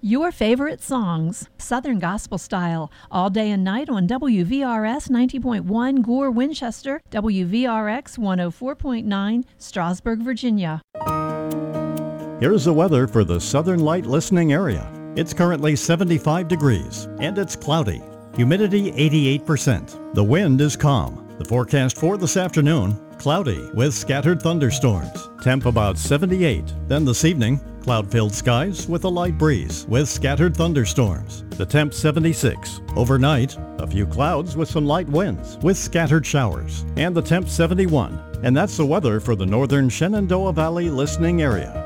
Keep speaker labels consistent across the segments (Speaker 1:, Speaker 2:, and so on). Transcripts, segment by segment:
Speaker 1: Your favorite songs, Southern Gospel Style, all day and night on WVRS 90.1 Gore, Winchester, WVRX 104.9 Strasburg, Virginia.
Speaker 2: Here's the weather for the Southern Light listening area. It's currently 75 degrees and it's cloudy. Humidity 88%. The wind is calm. The forecast for this afternoon, cloudy with scattered thunderstorms. Temp about 78. Then this evening, cloud-filled skies with a light breeze with scattered thunderstorms. The temp 76. Overnight, a few clouds with some light winds with scattered showers. And the temp 71. And that's the weather for the northern Shenandoah Valley listening area.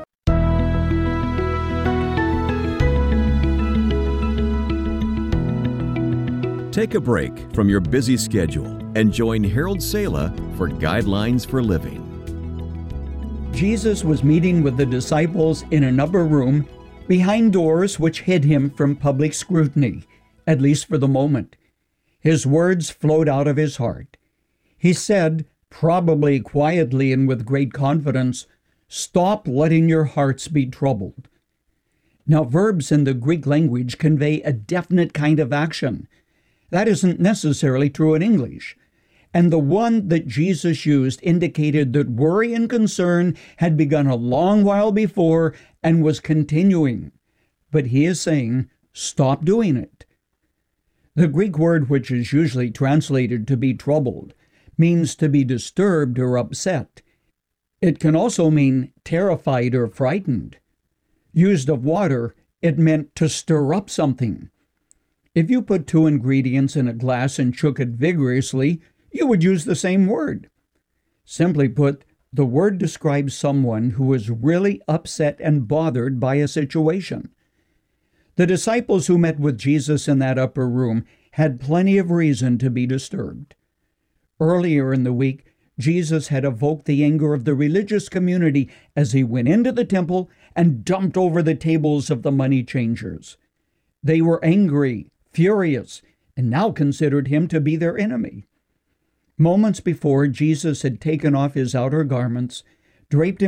Speaker 3: Take a break from your busy schedule and join Harold Sala for Guidelines for Living.
Speaker 4: Jesus was meeting with the disciples in an upper room behind doors which hid him from public scrutiny, at least for the moment. His words flowed out of his heart. He said, probably quietly and with great confidence, "Stop letting your hearts be troubled." Now, verbs in the Greek language convey a definite kind of action. That isn't necessarily true in English. And the one that Jesus used indicated that worry and concern had begun a long while before and was continuing. But he is saying, stop doing it. The Greek word, which is usually translated to be troubled, means to be disturbed or upset. It can also mean terrified or frightened. Used of water, it meant to stir up something. If you put two ingredients in a glass and shook it vigorously, you would use the same word. Simply put, the word describes someone who is really upset and bothered by a situation. The disciples who met with Jesus in that upper room had plenty of reason to be disturbed. Earlier in the week, Jesus had evoked the anger of the religious community as he went into the temple and dumped over the tables of the money changers. They were angry, furious, and now considered him to be their enemy. Moments before, Jesus had taken off his outer garments, draped